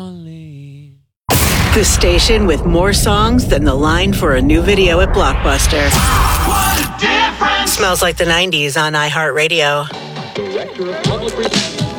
The station with more songs than the line for a new video at Blockbuster. What a difference! Smells like the 90s on iHeartRadio. Director of Public Relations.